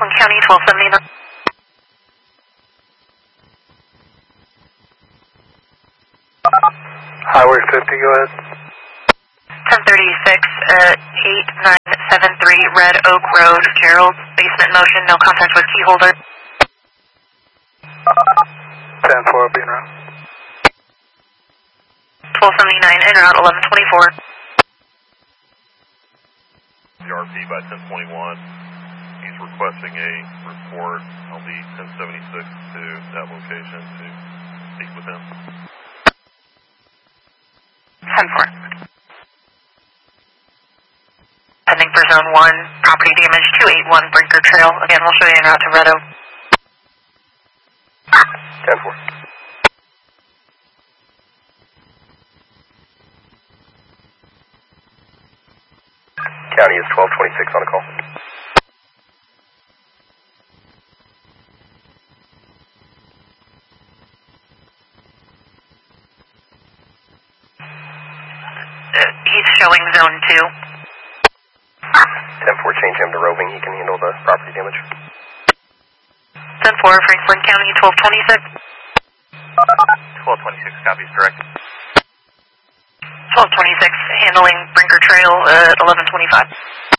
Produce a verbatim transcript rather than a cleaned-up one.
Franklin County, twelve seventy-nine. Highway fifty, go ahead. ten thirty-six, uh, eight nine seven three Red Oak Road, Gerald, basement motion, no contact with key holder. ten four, being around. twelve seventy-nine, en route, eleven twenty-four. C R P by ten twenty-one. He's requesting a report on the ten seventy-six to that location to speak with him. ten four. Pending for zone one, property damage two eighty-one Brinker Trail. Again, we'll show you en route to Red Oak. ten four. County is twelve twenty-six on a call. Uh, he's showing zone two. ten four, change him to roving. He can handle the property damage. ten four, Franklin County, twelve twenty-six. twelve twenty-six copies direct. twelve twenty-six, handling Brinker Trail at eleven twenty-five.